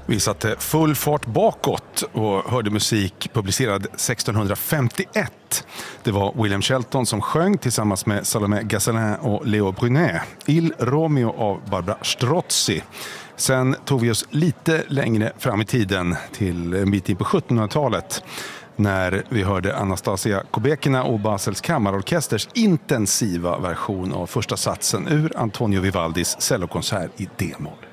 Vi satte full fart bakåt och hörde musik publicerad 1651. Det var William Shelton som sjöng tillsammans med Salomé Gazzelin och Leo Brunet. Il Romeo av Barbara Strozzi. Sen tog vi oss lite längre fram i tiden till en bit in på 1700-talet när vi hörde Anastasia Kubekina och Basels kammarorkesters intensiva version av första satsen ur Antonio Vivaldis cellokonsert i D-moll.